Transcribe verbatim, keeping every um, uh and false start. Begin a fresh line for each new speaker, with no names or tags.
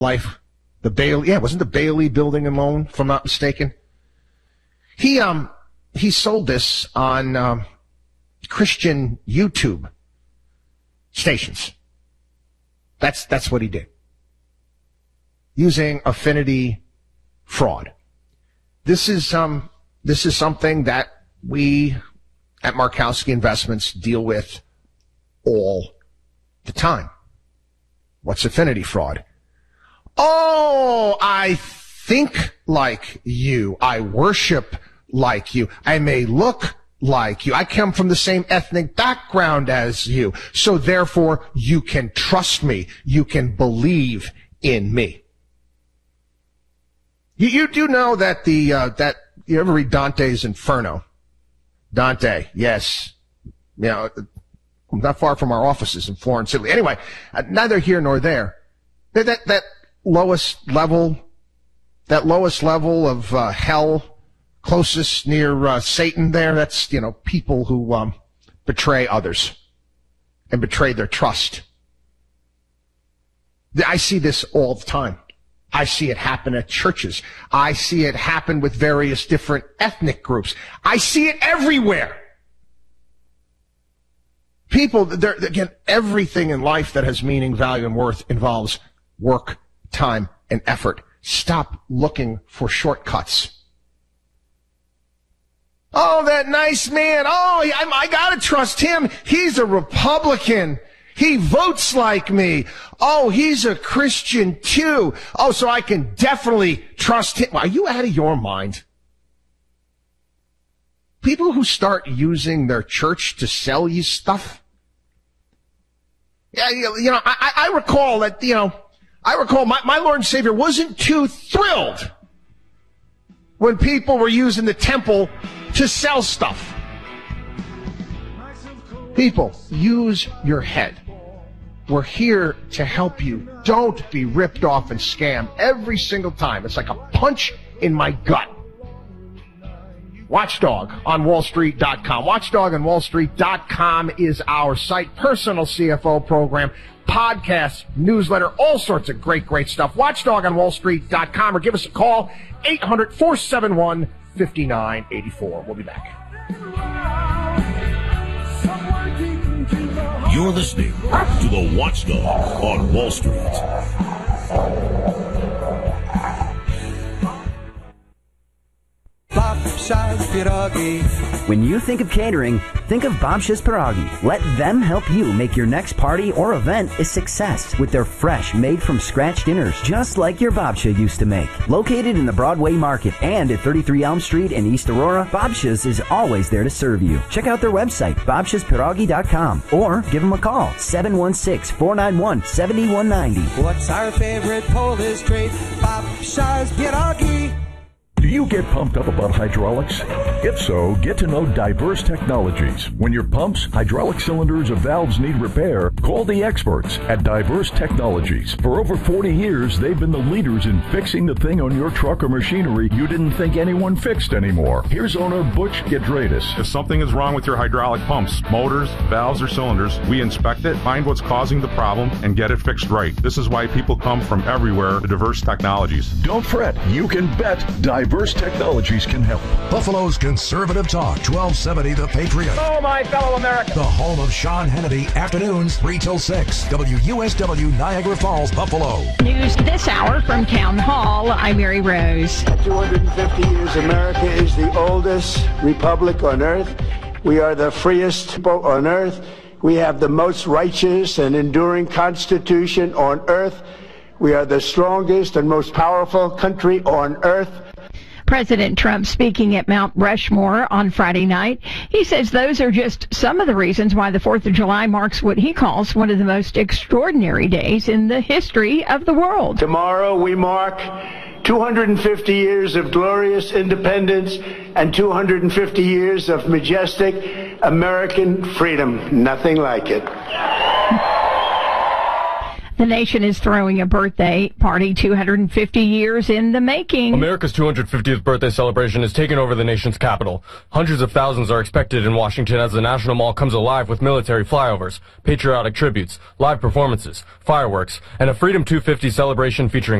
life, the Bailey, yeah, wasn't the Bailey building and loan, if I'm not mistaken? He, um, he sold this on, um, Christian YouTube stations. That's, that's what he did. Using affinity fraud. This is, um, this is something that we at Markowski Investments deal with all the time. What's affinity fraud? Oh, I think like you. I worship like you. I may look like you. I come from the same ethnic background as you. So therefore, you can trust me. You can believe in me. You, you do know that the, uh, that, you ever read Dante's Inferno? Dante, yes. You know, not far from our offices in Florence, Italy. Anyway, uh, neither here nor there. That, that, that lowest level, that lowest level of, uh, hell, closest near, uh, Satan there, that's, you know, people who, um, betray others and betray their trust. I see this all the time. I see it happen at churches. I see it happen with various different ethnic groups. I see it everywhere. People, they're, again, everything in life that has meaning, value, and worth involves work, time, and effort. Stop looking for shortcuts. Oh, that nice man. Oh, I, I gotta trust him. He's a Republican. He votes like me. Oh, he's a Christian too. Oh, so I can definitely trust him. Are you out of your mind? People who start using their church to sell you stuff. Yeah, you know, I, I recall that, you know, I recall my, my Lord and Savior wasn't too thrilled when people were using the temple to sell stuff. People, use your head. We're here to help you. Don't be ripped off and scammed every single time. It's like a punch in my gut. Watchdog on Wall Street dot com. Watchdog on Wall Street dot com is our site. Personal C F O program, podcast, newsletter, all sorts of great, great stuff. Watchdog on Wall Street dot com or give us a call, eight hundred, four seven one, five nine eight four. We'll be back.
You're listening to the Watchdog on Wall Street.
Babcia's Pierogi.
When you think of catering, think of Babcia's Pierogi. Let them help you make your next party or event a success with their fresh, made-from-scratch dinners, just like your Babcia used to make. Located in the Broadway Market and at thirty-three Elm Street in East Aurora, Babcia's is always there to serve you. Check out their website, babcias pierogi dot com, or give them a call, seven one six, four nine one, seven one nine zero.
What's our favorite Polish treat? Babcia's Pierogi.
Do you get pumped up about hydraulics? If so, get to know Diverse Technologies. When your pumps, hydraulic cylinders, or valves need repair, call the experts at Diverse Technologies. For over forty years, they've been the leaders in fixing the thing on your truck or machinery you didn't think anyone fixed anymore. Here's owner Butch Giedraitis.
If something is wrong with your hydraulic pumps, motors, valves, or cylinders, we inspect it, find what's causing the problem, and get it fixed right. This is why people come from everywhere to Diverse Technologies.
Don't fret. You can bet Diverse Diverse Technologies can help.
Buffalo's Conservative Talk, twelve seventy The Patriot.
Oh, my fellow Americans.
The home of Sean Hannity, afternoons three till six. W U S W Niagara Falls, Buffalo.
News this hour from Town Hall. I'm Mary Rose.
two hundred fifty years, America is the oldest republic on earth. We are the freest people on earth. We have the most righteous and enduring constitution on earth. We are the strongest and most powerful country on earth.
President Trump speaking at Mount Rushmore on Friday night. He says those are just some of the reasons why the fourth of July marks what he calls one of the most extraordinary days in the history of the world.
Tomorrow we mark two hundred fifty years of glorious independence and two hundred fifty years of majestic American freedom. Nothing like it.
The nation is throwing a birthday party two hundred fifty years in the making.
America's two hundred fiftieth birthday celebration is taking over the nation's capital. Hundreds of thousands are expected in Washington as the National Mall comes alive with military flyovers, patriotic tributes, live performances, fireworks, and a Freedom two fifty celebration featuring